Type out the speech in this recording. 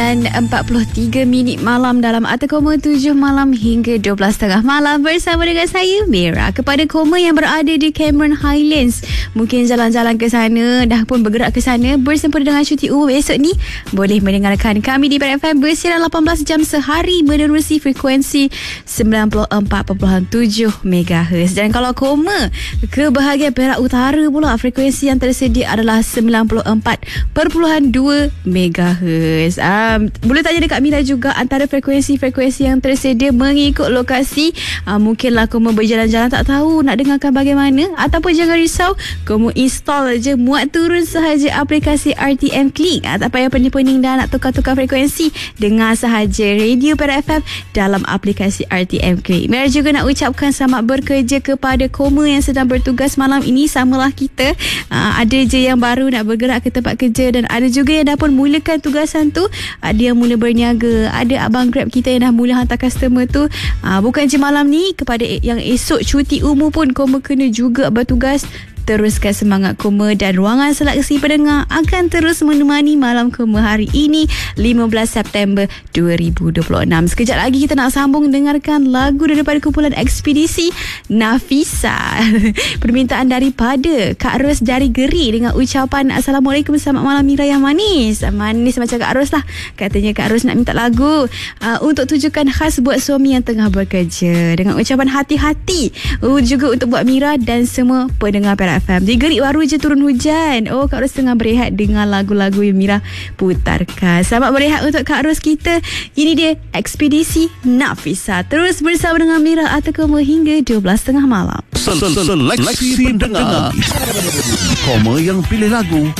dan 43 minit malam dalam Arti Koma 7 malam hingga 12.30 malam bersama dengan saya, Mira. Kepada Koma yang berada di Cameron Highlands, mungkin jalan-jalan ke sana, dah pun bergerak ke sana bersempena dengan cuti umum esok ni, boleh mendengarkan kami di PRFM bersiaran 18 jam sehari menerusi frekuensi 94.7 MHz. Dan kalau Koma ke bahagian Perak Utara pula, frekuensi yang tersedia adalah 94.2 MHz. Boleh tanya dekat Mira juga antara frekuensi-frekuensi yang tersedia mengikut lokasi. Mungkinlah kamu berjalan-jalan tak tahu nak dengarkan bagaimana, ataupun jangan risau, kamu install je, muat turun sahaja aplikasi RTM Click. Tak payah pening-pening dah nak tukar-tukar frekuensi, dengar sahaja radio PRFM dalam aplikasi RTM Click. Mira juga nak ucapkan selamat bekerja kepada Koma yang sedang bertugas malam ini. Samalah kita, ada je yang baru nak bergerak ke tempat kerja, dan ada juga yang dah pun mulakan tugasan tu. Ada yang mula berniaga, ada abang Grab kita yang dah mula hantar customer tu. Bukan je malam ni, kepada yang esok cuti umum pun Koma kena juga bertugas. Teruskan semangat Koma, dan ruangan seleksi pendengar akan terus menemani malam Koma hari ini 15 September 2026. Sekejap lagi kita nak sambung dengarkan lagu daripada kumpulan Ekspedisi Nafisa. Permintaan daripada Kak Ros dari Geri dengan ucapan Assalamualaikum, selamat malam Mira yang manis. Manis macam Kak Ros lah. Katanya Kak Ros nak minta lagu untuk tujukan khas buat suami yang tengah bekerja, dengan ucapan hati-hati juga untuk buat Mira dan semua pendengar PRFM. Di Gerik baru je turun hujan. Kak Ros tengah berehat dengan lagu-lagu yang Mira putarkan. Selamat berehat untuk Kak Ros kita. Ini dia Ekspedisi Nafisa. Terus bersama dengan Mira Arti Koma hingga 12.30 malam. Seleksi pendengar Koma yang pilih lagu